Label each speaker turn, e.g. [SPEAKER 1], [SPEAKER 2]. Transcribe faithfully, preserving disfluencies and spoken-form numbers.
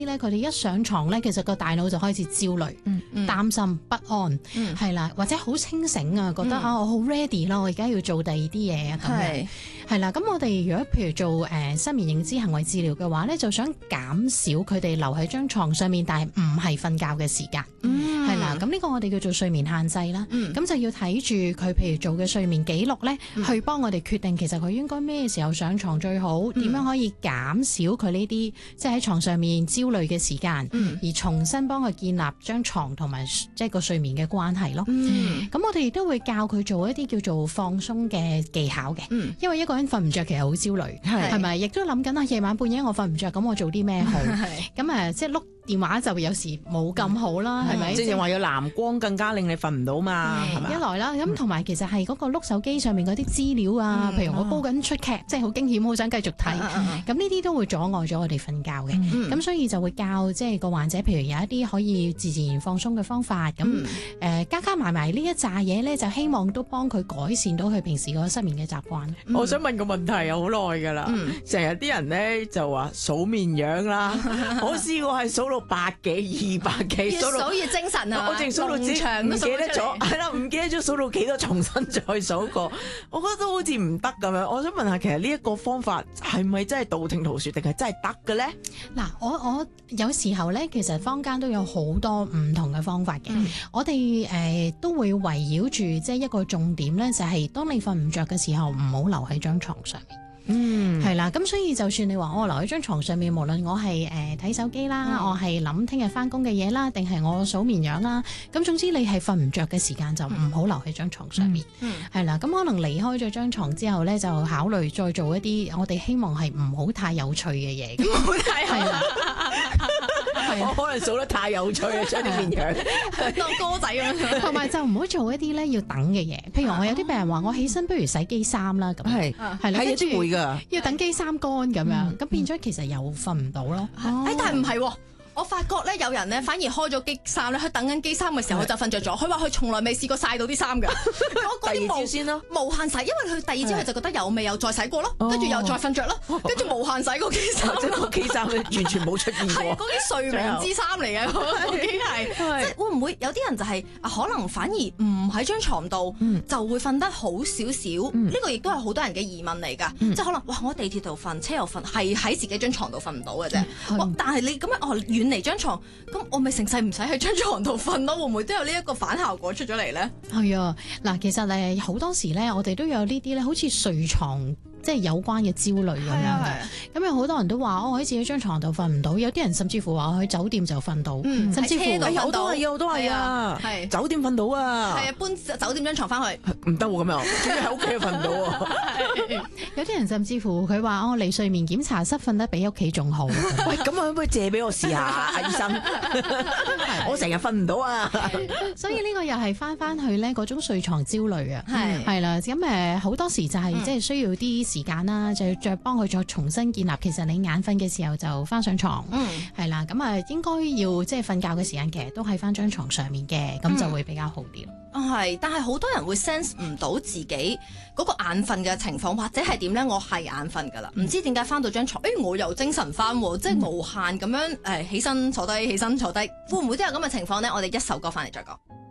[SPEAKER 1] 咧，佢哋一上床咧，其實個大腦就開始焦慮、
[SPEAKER 2] 嗯嗯、
[SPEAKER 1] 擔心、不安，係、嗯、啦，或者好清醒啊，覺得、嗯、啊我好 ready 啦，我而家要做第二啲嘢啊咁樣，係啦。咁我哋如果譬如做誒、呃、失眠認知行為治療嘅話咧，就想減少佢哋留喺張床上面，但係唔係瞓覺嘅時間，係、嗯、啦。咁呢個我哋叫做睡眠限制啦。咁、嗯、就要睇住佢譬如做嘅睡眠記錄咧、嗯，去幫我哋決定其實佢應該咩時候上床最好，點、嗯、樣可以減少佢呢啲即係喺床上面焦慮嘅時間、嗯，而重新幫佢建立張床同埋即係個睡眠嘅關係咯。咁、嗯、我哋亦都會教佢做一啲叫做放鬆嘅技巧嘅、嗯，因為一個人瞓唔着其實好焦慮，係咪？亦都諗緊啊，夜晚半夜我瞓唔着，咁我做啲咩好？咁誒，即係碌電話就有時冇咁好啦，係、嗯、咪？
[SPEAKER 3] 即係話有藍光更加令你瞓唔到嘛，係咪？
[SPEAKER 1] 一來啦，咁同埋其實係嗰個碌手機上面嗰啲資料啊，嗯、譬如我煲緊出劇，即係好驚險，好想繼續睇，咁呢啲都會阻礙咗我哋瞓覺嘅。咁、嗯、所以就會教即係個患者，譬如有一啲可以自自然放鬆嘅方法，咁、嗯、誒、呃、加加埋埋呢一紮嘢咧，就希望都幫佢改善到佢平時個失眠嘅習慣。
[SPEAKER 3] 嗯、我想問個問題有好耐㗎啦，成日啲人咧就話數綿羊啦，我試過係數到百幾、二百幾，
[SPEAKER 2] 越數越精神啊！
[SPEAKER 3] 我淨數到唔記得咗，係啦，唔記得咗數到幾多，重新再數過，我覺得都好似唔得咁樣。我想問下，其實呢一個方法係咪真係道聽途說，定係真係得嘅咧？
[SPEAKER 1] 嗱，我我有時候咧，其實坊間都有好多唔同嘅方法嘅、嗯。我哋誒、呃、都會圍繞住即係一個重點咧，就係、是、當你瞓唔着嘅時候，唔好留喺張床上面。嗯，係啦，咁所以就算你話我留喺張床上面，無論我係誒睇手機啦，嗯、我係諗聽日翻工嘅嘢啦，定係我數綿羊啦，咁總之你係瞓唔着嘅時間就唔好留喺張床上面，係、嗯、啦，咁、嗯、可能離開咗張床之後咧，就考慮再做一啲我哋希望係唔好太有趣嘅嘢，唔好太係啦。
[SPEAKER 3] 我可能數得太有趣啊，將啲綿羊
[SPEAKER 2] 當歌仔咁樣，
[SPEAKER 1] 同埋就唔好做一啲咧要等嘅嘢。譬如我有啲病人話我起身不如洗機衫啦，咁係係啦，
[SPEAKER 3] 係有啲會㗎，
[SPEAKER 1] 要等機衫乾咁樣，咁、嗯、變咗其實又瞓唔到咯。
[SPEAKER 2] 誒、哦，但係唔係喎。我發覺咧，有人咧反而開咗機衫咧，佢等緊機衫嘅時候佢就瞓着咗。佢話佢從來未試過曬到啲衫㗎。我嗰啲無先咯，無限洗，因為佢第二朝佢就覺得有味，又再洗過咯，跟住又再瞓着咯，跟住無限洗個機衫。
[SPEAKER 3] 即係個機衫完全冇出現過。
[SPEAKER 2] 係嗰啲睡眠之衫嚟嘅，嗰啲係。即係會唔會有啲人就係、是、可能反而唔喺張床度、嗯、就會瞓得好少少？呢、嗯呢個亦都係好多人嘅疑問嚟㗎、嗯。即係可能哇，我喺地鐵度瞓，車又瞓，係喺自己張床度瞓唔到嘅啫。但係你咁樣哦。遠離張床，咁我咪成世唔使喺張床度瞓咯？會唔會都有呢一個反效果出咗嚟咧？
[SPEAKER 1] 係啊，嗱，其實誒好多時咧，我哋都有呢啲咧，好似睡床即係有關嘅焦慮咁樣嘅。咁有好多人都話，我喺自己張床度瞓唔到，有啲人甚至乎話我去酒店就瞓到、嗯，甚至乎
[SPEAKER 3] 有都係有都係啊，係酒店瞓到啊，
[SPEAKER 2] 係啊，搬酒店張床翻去
[SPEAKER 3] 唔得喎，咁樣，仲要喺屋企瞓唔到喎。
[SPEAKER 1] 有啲人甚至乎佢話我嚟睡眠檢查室瞓得比屋企仲好。
[SPEAKER 3] 喂，咁可唔可以借俾我試下啊，醫生？我成日瞓唔到啊。
[SPEAKER 1] 所以呢個又係翻翻去咧嗰種睡床焦慮啊，係係啦。咁誒好多時就係即係需要啲時間啦，就要再幫佢再重新建立。其實你眼瞓嘅時候就翻上床，係、嗯、啦。咁啊應該要即係瞓覺嘅時間其實都喺翻張床上面嘅，咁、嗯、就會比較好啲咯。
[SPEAKER 2] 係，但係好多人會 sense 唔到自己嗰個眼瞓嘅情況，或者係點咧？我係眼瞓㗎啦，唔知點解翻到張床，誒、欸、我又精神翻，即係無限咁樣誒起身坐低，起身坐低，會唔會都有咁嘅情況咧？我哋一首歌翻嚟再講。